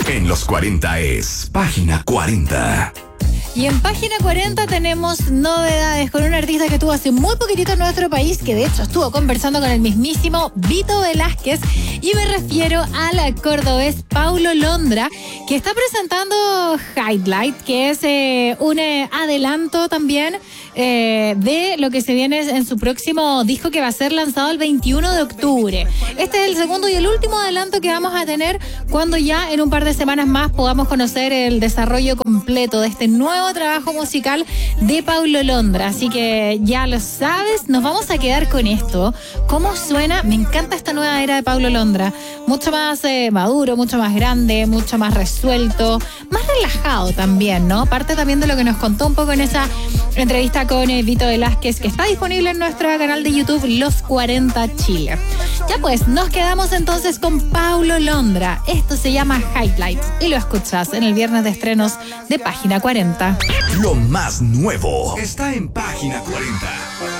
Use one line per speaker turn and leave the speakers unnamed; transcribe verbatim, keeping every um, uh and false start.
En los cuarenta es Página cuarenta.
Y en Página cuarenta tenemos novedades con un artista que estuvo hace muy poquitito en nuestro país, que de hecho estuvo conversando con el mismísimo Vito Velázquez, y me refiero al cordobés Paulo Londra, que está presentando Highlight, que es eh, un eh, adelanto también eh, de lo que se viene en su próximo disco, que va a ser lanzado el veintiuno de octubre. Este es el segundo y el último adelanto que vamos a tener cuando ya en un par de semanas más podamos conocer el desarrollo completo de este nuevo trabajo musical de Paulo Londra. Así que ya lo sabes, nos vamos a quedar con esto. ¿Cómo suena? Me encanta esta nueva era de Paulo Londra. Mucho más eh, maduro, mucho más grande, mucho más resuelto, más relajado también, ¿no? Parte también de lo que nos contó un poco en esa entrevista con eh, Vito Velázquez, que está disponible en nuestro canal de YouTube Los cuarenta Chile. Ya pues, nos quedamos entonces con Paulo Londra. Esto se llama Highlight y lo escuchas en el viernes de estrenos de Página cuarenta.
Lo más nuevo está en Página cuarenta.